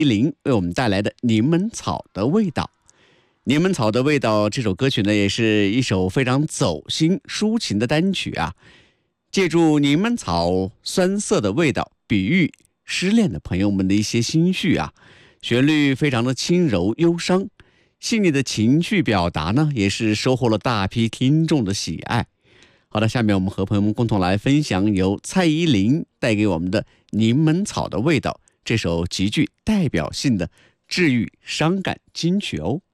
依林为我们带来的《柠檬草的味道》。柠檬草的味道这首歌曲呢，也是一首非常走心抒情的单曲啊，借助柠檬草酸涩的味道，比喻失恋的朋友们的一些心绪啊。旋律非常的轻柔忧伤，细腻的情绪表达呢，也是收获了大批听众的喜爱。好的，下面我们和朋友们共同来分享由蔡依林带给我们的《柠檬草的味道》这首极具代表性的治愈伤感金曲哦。